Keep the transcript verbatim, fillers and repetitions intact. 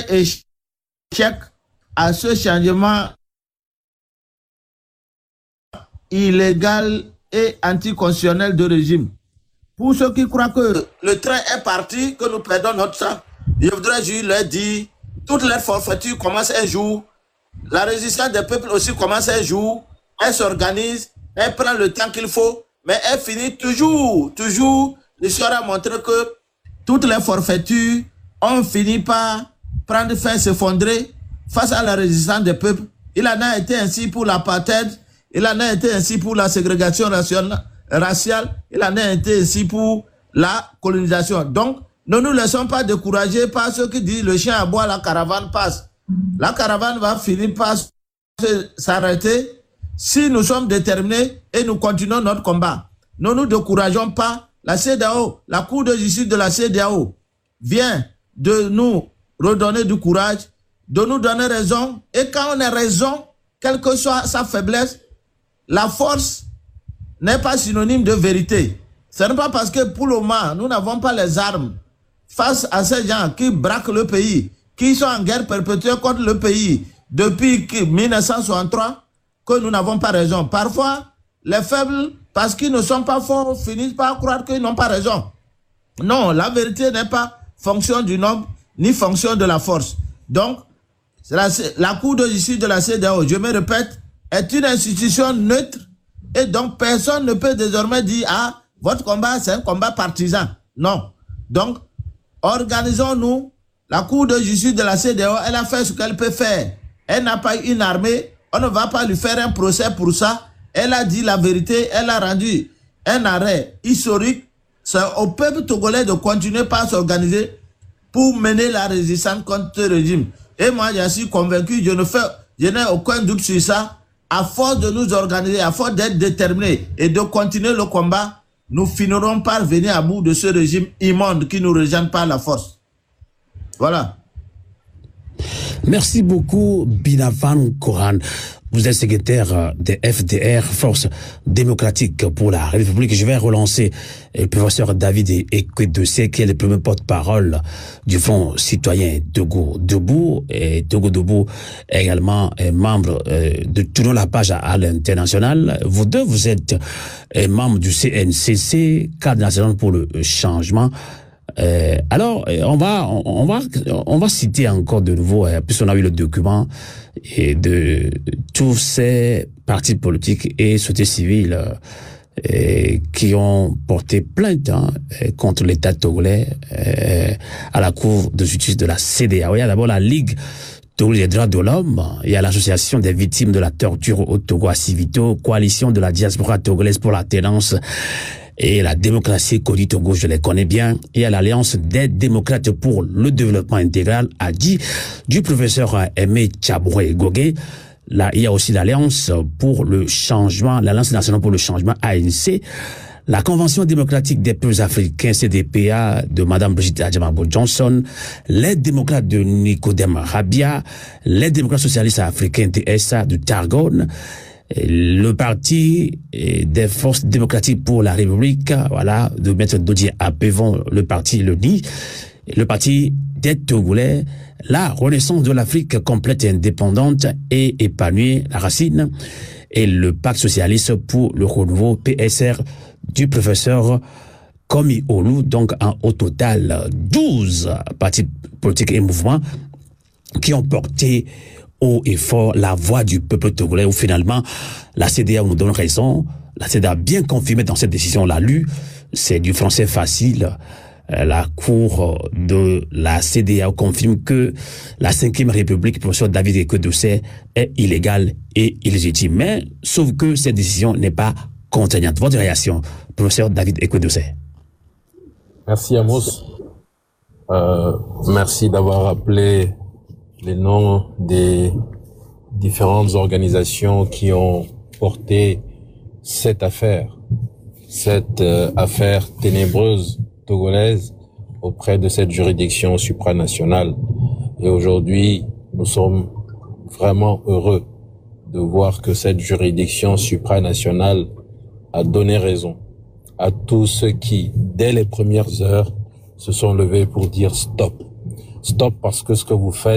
échec à ce changement illégal et anticonstitutionnel de régime. Pour ceux qui croient que le train est parti, que nous perdons notre temps, je voudrais juste leur dire, toutes les forfaitures commencent un jour, la résistance des peuples aussi commence un jour, elle s'organise, elle prend le temps qu'il faut, mais elle finit toujours, toujours, l'histoire a montré que toutes les forfaitures ont fini par prendre fin, s'effondrer face à la résistance des peuples. Il en a été ainsi pour l'apartheid, il en a été ainsi pour la ségrégation raciale, il en a été ainsi pour la colonisation. Donc, ne nous laissons pas décourager par ceux qui disent le chien aboie, la caravane passe. La caravane va finir par s'arrêter si nous sommes déterminés et nous continuons notre combat. Ne nous décourageons pas. La C E D E A O, la Cour de justice de la C E D E A O vient de nous redonner du courage, de nous donner raison. Et quand on a raison, quelle que soit sa faiblesse, la force n'est pas synonyme de vérité. Ce n'est pas parce que pour le moment, nous n'avons pas les armes face à ces gens qui braquent le pays, qui sont en guerre perpétuelle contre le pays depuis mille neuf cent soixante-trois, que nous n'avons pas raison. Parfois, les faibles, parce qu'ils ne sont pas forts, finissent par croire qu'ils n'ont pas raison. Non, la vérité n'est pas fonction du nombre, ni fonction de la force. Donc, la, la Cour de justice de la C E D E A O, je me répète, est une institution neutre et donc personne ne peut désormais dire « Ah, votre combat, c'est un combat partisan ». Non. Donc, organisons-nous. La Cour de justice de la C E D E A O, elle a fait ce qu'elle peut faire. Elle n'a pas une armée. On ne va pas lui faire un procès pour ça. Elle a dit la vérité. Elle a rendu un arrêt historique. C'est au peuple togolais de continuer par s'organiser pour mener la résistance contre ce régime. Et moi, je suis convaincu, je ne fais, je n'ai aucun doute sur ça. À force de nous organiser, à force d'être déterminés et de continuer le combat, nous finirons par venir à bout de ce régime immonde qui nous régène par la force. Voilà. Merci beaucoup, Binafan Koran. Vous êtes secrétaire des F D R, Force démocratique pour la République. Je vais relancer le professeur David Ekwedose, qui est le premier porte-parole du Front citoyen Togo Debout. Et Togo Debout est également membre de Tournons la page à l'international. Vous deux, vous êtes membre du C N C C, Cadre national pour le changement. Euh, alors, on va, on va, on va citer encore de nouveau, euh, puisqu'on a eu le document et de tous ces partis politiques et sociétés civiles euh, qui ont porté plainte hein, contre l'État togolais euh, à la Cour de justice de la C E D E A O. Il y a d'abord la Ligue togolaise des droits de l'homme, il y a l'Association des victimes de la torture au Togo à Civito, Coalition de la diaspora togolaise pour la tenance et la démocratie Kodi Togo, je les connais bien, et à l'Alliance des démocrates pour le développement intégral, a dit du professeur Aimé Tchaboué Gogué. Là, il y a aussi l'Alliance pour le changement, l'Alliance nationale pour le changement, A N C, la Convention démocratique des peuples africains, C D P A, de Madame Brigitte Adjamabo Johnson, les démocrates de Nicodème Rabia, les démocrates socialistes africains de S A, de Targone, le parti des forces démocratiques pour la République, voilà, de Maître Dodier Apevon, le parti le dit, le parti des Togolais, la renaissance de l'Afrique complète et indépendante et épanouie, la Racine, et le pacte socialiste pour le renouveau, P S R, du professeur Komi Olu. Donc, en, au total, douze partis politiques et mouvements qui ont porté haut et fort la voix du peuple togolais, où finalement la C E D E A O nous donne raison. La C E D E A O a bien confirmé dans cette décision, on l'a lu, c'est du français facile. La Cour de la C E D E A O confirme que la cinquième République, professeur David Ekwedose, est illégale et illégitime. Mais, sauf que cette décision n'est pas contraignante. Votre réaction, professeur David Ekwedose? Merci Amos. Euh, merci d'avoir rappelé les noms des différentes organisations qui ont porté cette affaire, cette euh, affaire ténébreuse togolaise auprès de cette juridiction supranationale. Et aujourd'hui, nous sommes vraiment heureux de voir que cette juridiction supranationale a donné raison à tous ceux qui, dès les premières heures, se sont levés pour dire stop. Stop parce que ce que vous faites